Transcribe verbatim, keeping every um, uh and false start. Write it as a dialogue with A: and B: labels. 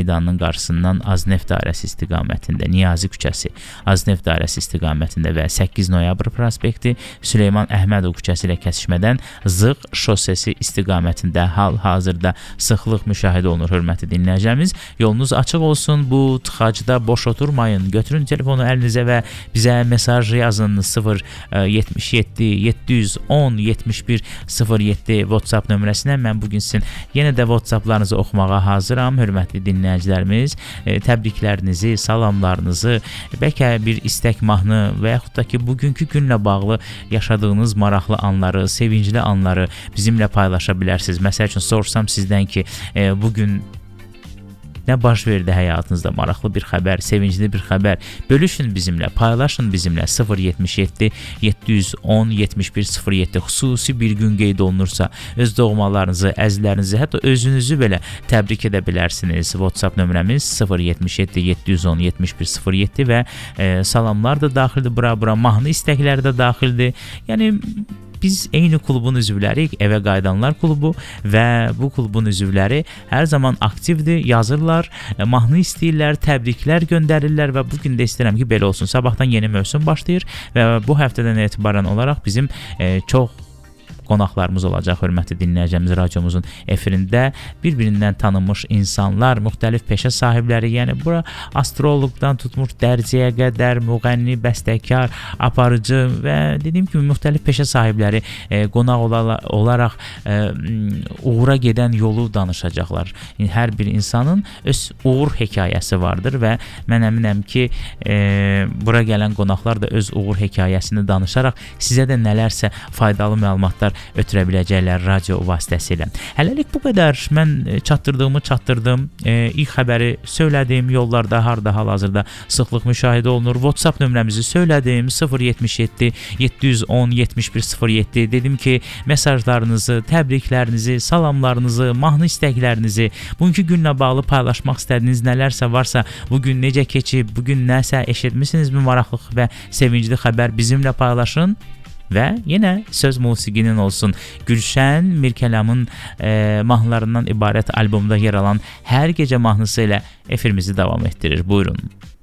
A: meydanının qarşısından Azneft dairəsi istiqamətində, Niyazi küçəsi, Azneft dairəsi istiqamətində və səkkiz noyabr prospekti Süleyman Əhmədov küçəsi ilə kəsişmədən Zığ şosesi istiqamətində hal-hazırda sıxlıq müşahidə olunur, hörmətli dinləyicilərimiz. Yolunuz açıq olsun, bu tıxacda boş oturmayın. Götürün telefonu əlinizə və bizə mesaj yazın. sıfır yetmiş yeddi yeddi yüz on yetmiş bir sıfır yeddi WhatsApp nömrəsinə. Mən bugün sizin yenə də WhatsApplarınızı oxumağa hazıram, hörmətli dinləyicilərimiz. E, təbriklərinizi, salamlarınızı, bəlkə bir istək mahnı və yaxud da ki, bugünkü günlə bağlı yaşadığınız maraqlı anları, sevincli anları bizimlə paylaşa bilərsiniz. Məsəl üçün sorsam sizdən ki, e, bugün nə baş verdi həyatınızda, maraqlı bir xəbər, sevincli bir xəbər, bölüşün bizimlə, paylaşın bizimlə. sıfır yetmiş yeddi yeddi yüz on yetmiş bir sıfır yeddi xüsusi bir gün qeyd olunursa, öz doğmalarınızı, əzizlərinizi, hətta özünüzü belə təbrik edə bilərsiniz. WhatsApp nömrəmiz sıfır yetmiş yeddi yeddi yüz on yetmiş bir sıfır yeddi və e, salamlar da daxildir bura, bura mahnı istəkləri də daxildir. Yəni biz eyni klubun üzvləriyik, Evə Qayıdanlar klubu və bu klubun üzvləri hər zaman aktivdir, yazırlar, mahnı istəyirlər, təbriklər göndərirlər və bugün də istəyirəm ki, belə olsun. Sabahdan yeni mövsüm başlayır və bu həftədən etibarən olaraq bizim e, çox qonaqlarımız olacaq, hörmətli dinləyəcəyimiz radiomuzun efirində bir-birindən tanınmış insanlar, müxtəlif peşə sahibləri, yəni bura astroloqdan tutmuş dərziyə qədər, müğənni, bəstəkar, aparıcı və dediyim kimi müxtəlif peşə sahibləri e, qonaq ola olaraq e, uğura gedən yolu danışacaqlar. Hər bir insanın öz uğur hekayəsi vardır və mən əminəm ki, e, bura gələn qonaqlar da öz uğur hekayəsini danışaraq sizə də nələrsə faydalı məlumatlar ötürə biləcəklər radio vasitəsilə. Hələlik bu qədər. Mən çatdırdığımı çatdırdım. E, ilk xəbəri söylədim. Yollarda harda hal-hazırda sıxlıq müşahidə olunur. WhatsApp nömrəmizi söylədim. sıfır yetmiş yeddi yeddi yüz on yetmiş bir sıfır yeddi. Dedim ki, mesajlarınızı, təbriklərinizi, salamlarınızı, mahnı istəklərinizi, bugünkü günlə bağlı paylaşmaq istədiyiniz nələrsə varsa, bugün necə keçib, bugün nəsə eşitmisinizmi maraqlı və sevincli xəbər bizimlə paylaşın. Və yenə söz musiqinin olsun. Gülşən Mirkəlamın e, mahnılarından ibarət albomda yer alan Hər Gecə mahnısı ilə efirimizi davam etdirir. Buyurun.